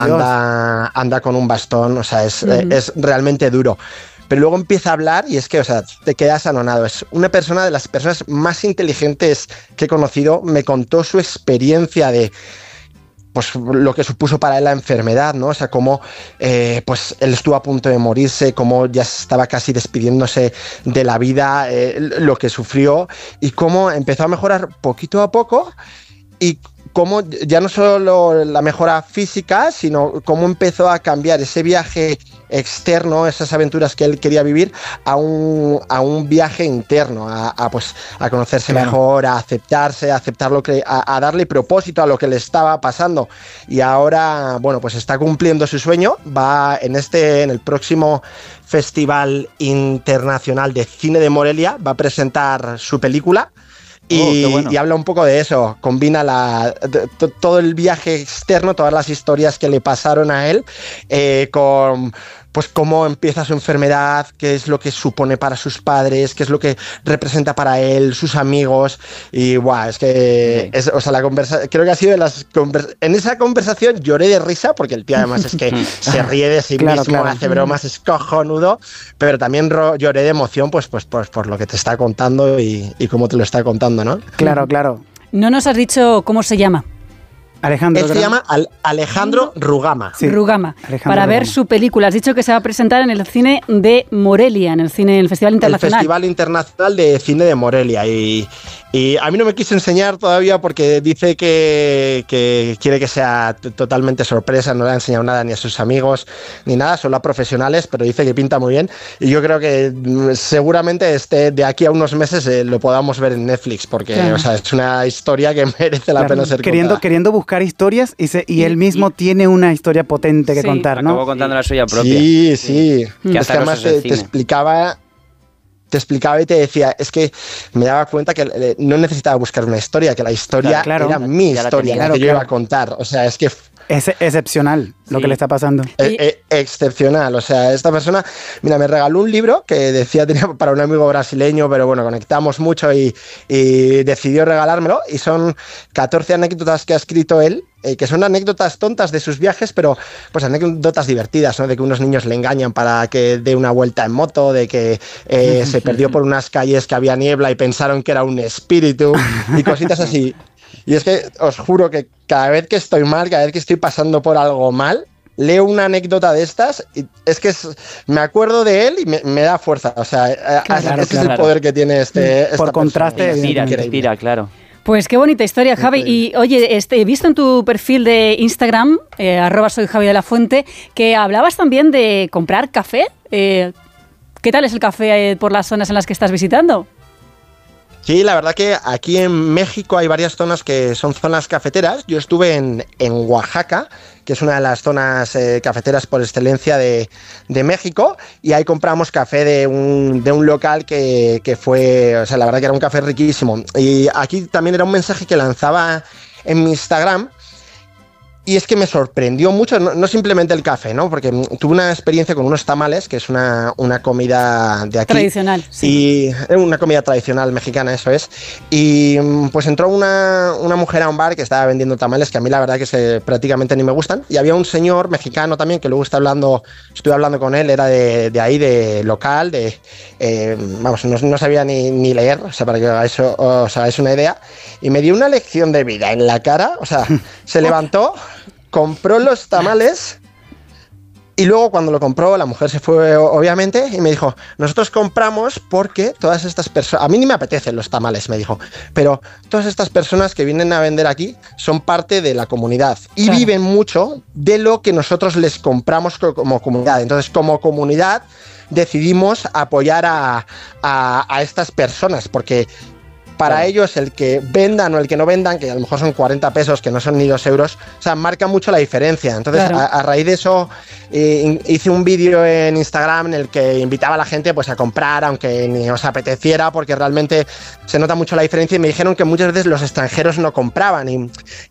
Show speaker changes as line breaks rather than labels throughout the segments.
anda con un bastón, o sea, es realmente duro. Pero luego empieza a hablar y es que, o sea, te quedas anonado. Es una persona de las personas más inteligentes que he conocido. Me contó su experiencia de pues lo que supuso para él la enfermedad, ¿no? O sea, cómo pues él estuvo a punto de morirse, cómo ya estaba casi despidiéndose de la vida, lo que sufrió y cómo empezó a mejorar poquito a poco y cómo ya no solo la mejora física, sino cómo empezó a cambiar ese viaje externo, esas aventuras que él quería vivir, a un viaje interno, pues, a conocerse mejor, a aceptarse, a aceptar lo que, a darle propósito a lo que le estaba pasando. Y ahora, bueno, pues está cumpliendo su sueño, va en el próximo Festival Internacional de Cine de Morelia, va a presentar su película. Y habla un poco de eso, combina todo el viaje externo, todas las historias que le pasaron a él, con pues cómo empieza su enfermedad, qué es lo que supone para sus padres, qué es lo que representa para él, sus amigos, y es que o sea, creo que ha sido en esa conversación lloré de risa, porque el tío además es que se ríe de sí mismo, hace bromas, es cojonudo, pero también lloré de emoción pues por lo que te está contando y cómo te lo está contando, ¿no?
Claro.
No nos has dicho cómo se llama.
Alejandro. Él se llama Alejandro Rugama.
Sí. Rugama. Para ver su película. Has dicho que se va a presentar en el cine de Morelia, en el Festival Internacional.
El Festival Internacional de Cine de Morelia. Y a mí no me quiso enseñar todavía porque dice que quiere que sea totalmente sorpresa. No le ha enseñado nada ni a sus amigos ni nada, solo a profesionales, pero dice que pinta muy bien. Y yo creo que seguramente de aquí a unos meses lo podamos ver en Netflix, porque o sea, es una historia que merece la pena ser contada.
Queriendo buscar historias y él mismo tiene una historia potente que contar, ¿no?
Acabó contando la suya propia.
Sí. Es que además te explicaba y te decía, es que me daba cuenta que no necesitaba buscar una historia, que la historia era mi historia, la que yo iba a contar. O sea, es que
es excepcional lo que le está pasando.
Excepcional. O sea, esta persona, mira, me regaló un libro que decía tenía para un amigo brasileño, pero bueno, conectamos mucho y decidió regalármelo. Y son 14 anécdotas que ha escrito él, que son anécdotas tontas de sus viajes, pero pues anécdotas divertidas, ¿no? De que unos niños le engañan para que dé una vuelta en moto, de que se perdió por unas calles que había niebla y pensaron que era un espíritu y cositas así. Y es que os juro que cada vez que estoy mal, cada vez que estoy pasando por algo mal, leo una anécdota de estas y es que me acuerdo de él y me da fuerza. O sea, ese es el poder que tiene
por contraste,
inspira, claro.
Pues qué bonita historia, Javi. Y oye, he visto en tu perfil de Instagram, @soyjavidelafuente, que hablabas también de comprar café. ¿Qué tal es el café por las zonas en las que estás visitando?
Sí, la verdad que aquí en México hay varias zonas que son zonas cafeteras. Yo estuve en Oaxaca, que es una de las zonas cafeteras por excelencia de México, y ahí compramos café de un local que fue, o sea, la verdad que era un café riquísimo. Y aquí también era un mensaje que lanzaba en mi Instagram. Y es que me sorprendió mucho, no simplemente el café, ¿no? Porque tuve una experiencia con unos tamales, que es una comida de aquí.
Tradicional, sí.
Y una comida tradicional mexicana, eso es. Y pues entró una mujer a un bar que estaba vendiendo tamales, que a mí la verdad que prácticamente ni me gustan. Y había un señor mexicano también, que luego estuve hablando con él, era de ahí, de local, vamos, no sabía ni leer, o sea, para que os hagáis una idea. Y me dio una lección de vida en la cara, o sea, se levantó, compró los tamales y luego cuando lo compró la mujer se fue obviamente y me dijo, nosotros compramos porque todas estas personas, a mí ni me apetecen los tamales, me dijo, pero todas estas personas que vienen a vender aquí son parte de la comunidad y viven mucho de lo que nosotros les compramos como comunidad. Entonces, como comunidad decidimos apoyar a estas personas porque para ellos el que vendan o el que no vendan, que a lo mejor son 40 pesos, que no son ni 2 euros, o sea, marca mucho la diferencia. Entonces, a raíz de eso, hice un vídeo en Instagram en el que invitaba a la gente pues a comprar, aunque ni os apeteciera, porque realmente se nota mucho la diferencia. Y me dijeron que muchas veces los extranjeros no compraban. Y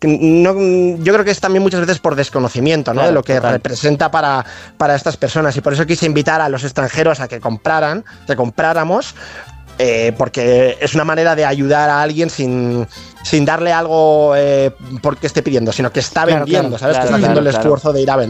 yo creo que es también muchas veces por desconocimiento, ¿no? De lo que representa para estas personas. Y por eso quise invitar a los extranjeros a que compráramos, porque es una manera de ayudar a alguien sin sin darle algo porque esté pidiendo, sino que está vendiendo, ¿sabes? Que está haciendo el esfuerzo de ir a vender.